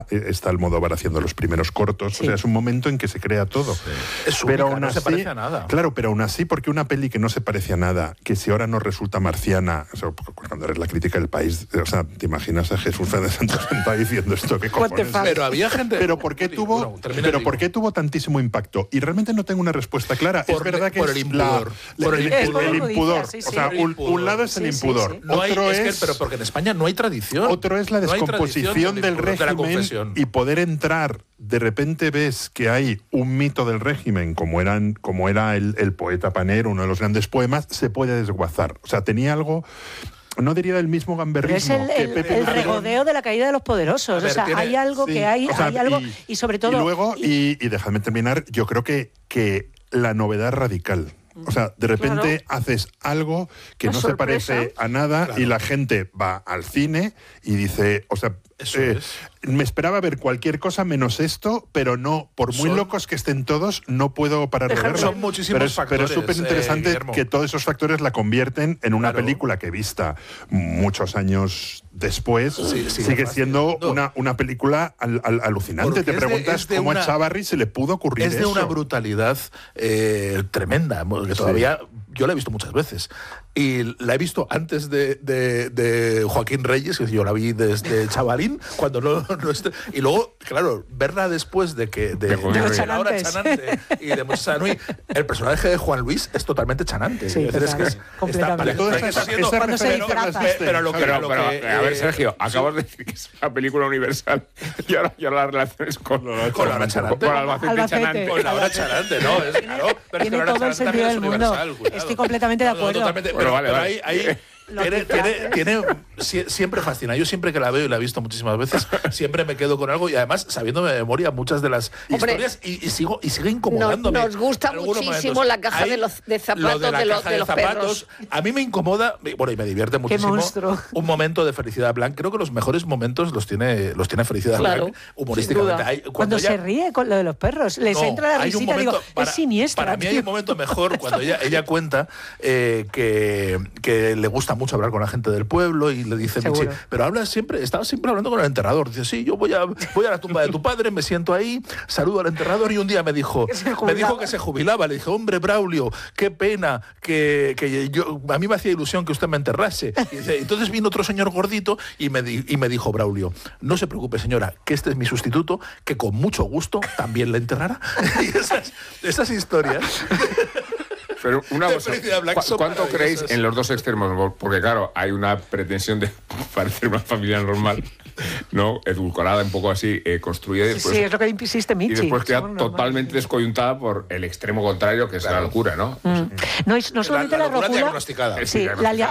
está Almodóvar haciendo los primeros cortos, o sea, es un momento en que se crea todo. Es pero única, aún no así, se parece a nada. Claro, pero aún así, porque una peli que no se parece a nada, que si ahora nos resulta marciana, o sea, cuando eres la crítica del país, o sea, te imaginas a Jesús Fernández Santos sentado diciendo esto, ¿qué cojones? Pero había gente... Pero ¿por qué tuvo tantísimo impacto? Y realmente no tengo una respuesta clara. Es verdad que por el impudor. El impudor. Sí, sí. O sea, un lado es el impudor. No hay, Otro pero porque en España no hay tradición. Otro es la descomposición del régimen y poder entrar. De repente ves que hay un mito del régimen, como era el poeta Panero, uno de los grandes poemas, se puede desguazar. O sea, tenía algo... No diría del mismo gamberrismo. Pero es el regodeo de la caída de los poderosos. Ver, o sea, hay algo que hay, o sea, hay algo... Y sobre todo... Y luego, y dejadme terminar, yo creo que la novedad es radical. O sea, de repente haces algo que no se parece a nada y la gente va al cine y dice, o sea, me esperaba ver cualquier cosa menos esto, pero no, por muy locos que estén todos, no puedo parar de verlo. Son muchísimos factores. Pero es súper interesante que todos esos factores la convierten en una película que vista muchos años después sigue siendo una película alucinante. Te preguntas cómo a Chávarri se le pudo ocurrir eso. Es de una brutalidad tremenda, que todavía yo la he visto muchas veces. Y la he visto antes de Joaquín Reyes, que yo la vi desde chavalín, cuando no y luego, claro, verla después de la hora chanante y de Moisés Sanui, el personaje de Juan Luis es totalmente chanante. Sí, es decir, es que a ver, Sergio, acabas de decir que es una película universal y ahora la relaciones con la hora chanante. Con Albacete. Con la hora chanante, ¿no? Claro, pero tiene todo el sentido del mundo. Estoy completamente de acuerdo. Pero ahí tiene siempre fascina. Yo siempre que la veo y la he visto muchísimas veces, siempre me quedo con algo y además sabiendo de memoria muchas de las historias y sigue incomodándome. Nos gusta muchísimo la caja de zapatos de los perros. A mí me incomoda, bueno, y me divierte muchísimo un momento de Felicidad Blanc. Creo que los mejores momentos los tiene Felicidad Blanc humorísticamente. Cuando se ríe con lo de los perros, les entra la risita, digo, es siniestra. Para mí hay un momento mejor cuando ella cuenta que le gusta mucho hablar con la gente del pueblo y le dice Michi, pero estaba siempre hablando con el enterrador. Dice, sí, yo voy a la tumba de tu padre, me siento ahí, saludo al enterrador y un día me dijo que se jubilaba. Le dije, hombre, Braulio, qué pena que a mí me hacía ilusión que usted me enterrase. Y dice, entonces vino otro señor gordito y me dijo, Braulio, no se preocupe, señora, que este es mi sustituto, que con mucho gusto también le enterrará. Y esas historias... Pero una cosa, ¿cuánto creéis en los dos extremos? Porque claro, hay una pretensión de parecer una familia normal, ¿no? Edulcorada, un poco así, construida. Y después, sí, es lo que insiste Michi. Y después queda totalmente descoyuntada por el extremo contrario, que es la locura, ¿no? No solamente la locura diagnosticada. Sí,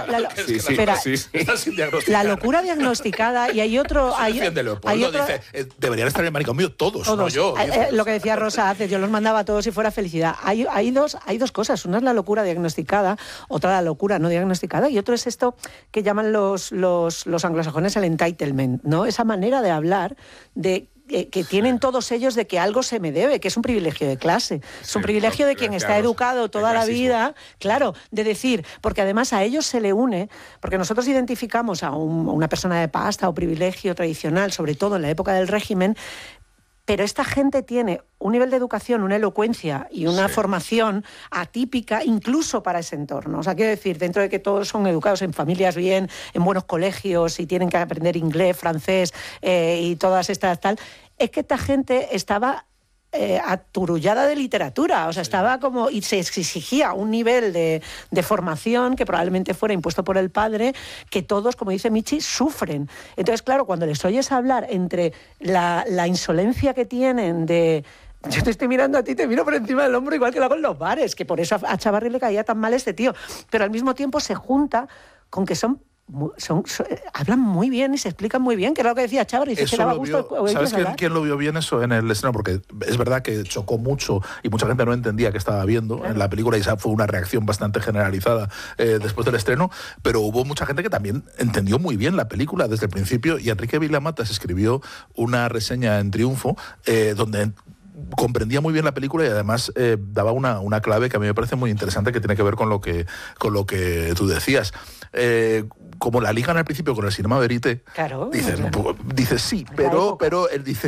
la locura diagnosticada y hay otro... Leopoldo dice, deberían estar en el manicomio todos, no yo. Lo que decía Rosa hace, yo los mandaba a todos si fuera felicidad. Hay dos cosas. Una es la locura diagnosticada, otra la locura no diagnosticada y otro es esto que llaman los anglosajones el entitlement, ¿no? Esa manera de hablar que tienen todos ellos de que algo se me debe, que es un privilegio de clase, es un privilegio de quien está educado toda la vida, claro, de decir, porque además a ellos se le une, porque nosotros identificamos a una persona de pasta o privilegio tradicional, sobre todo en la época del régimen, pero esta gente tiene un nivel de educación, una elocuencia y una formación atípica incluso para ese entorno. O sea, quiero decir, dentro de que todos son educados en familias bien, en buenos colegios y tienen que aprender inglés, francés y todas estas tal, es que esta gente estaba aturullada de literatura, o sea, estaba como, y se exigía un nivel de formación que probablemente fuera impuesto por el padre, que todos, como dice Michi, sufren. Entonces, claro, cuando les oyes hablar entre la insolencia que tienen de... Yo te estoy mirando a ti, te miro por encima del hombro, igual que lo hago en los bares, que por eso a Chávarri le caía tan mal este tío, pero al mismo tiempo se junta con que hablan muy bien y se explican muy bien, que era lo que decía Chávarri. ¿Sabes quién lo vio bien eso en el estreno? Porque es verdad que chocó mucho y mucha gente no entendía qué estaba viendo en la película y esa fue una reacción bastante generalizada después del estreno, pero hubo mucha gente que también entendió muy bien la película desde el principio y Enrique Vilamatas escribió una reseña en Triunfo donde comprendía muy bien la película y además daba una clave que a mí me parece muy interesante, que tiene que ver con lo que tú decías. Como la ligan al principio con el cinema verité, claro, dice sí, pero él dice